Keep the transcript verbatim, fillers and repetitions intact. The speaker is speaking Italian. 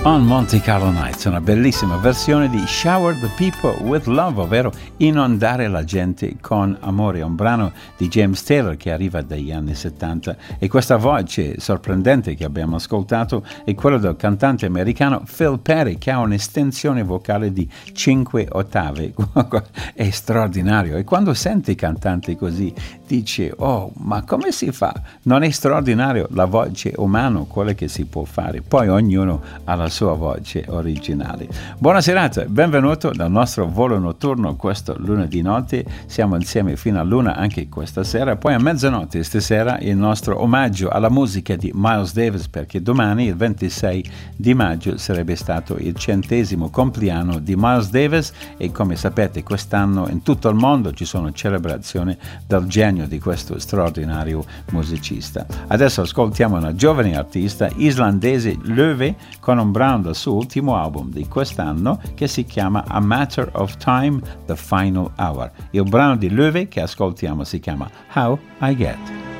On Monte Carlo Nights, una bellissima versione di Shower the People with Love, ovvero inondare la gente con amore, un brano di James Taylor che arriva dagli anni settanta, e questa voce sorprendente che abbiamo ascoltato è quella del cantante americano Phil Perry, che ha un'estensione vocale di cinque ottave, è straordinario, e quando senti cantanti così dici: oh, ma come si fa? Non è straordinario la voce umana, quella che si può fare, poi ognuno ha la sua voce originale. Buona serata, benvenuto dal nostro volo notturno questo lunedì notte. Siamo insieme fino a luna anche questa sera, poi a mezzanotte stasera il nostro omaggio alla musica di Miles Davis, perché domani, il ventisei di maggio, sarebbe stato il centesimo compleanno di Miles Davis, e come sapete quest'anno in tutto il mondo ci sono celebrazioni del genio di questo straordinario musicista. Adesso ascoltiamo una giovane artista islandese, Löwe, con un brano del suo ultimo album di quest'anno che si chiama A Matter of Time, The Final Hour. Il brano di Löwe che ascoltiamo si chiama How I Get.